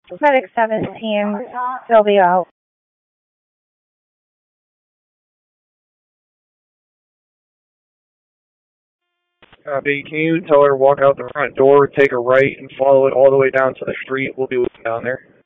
Medic 17, they'll be out. Copy. Can you tell her to walk out the front door, take a right, and follow it all the way down to the street? We'll be down there.